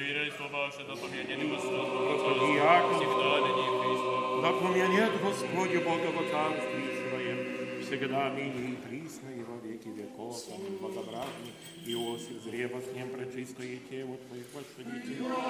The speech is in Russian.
Доверяйство ваше, да помянет Господь, Господи, Яков, всегда ныне и присно. да помянет Господь Бога во Царстве Своем, всегда, ныне и присно, и во веки веков. Аминь. Благобразный Иосиф, зрева с ним пречистое тело Твоих восходите.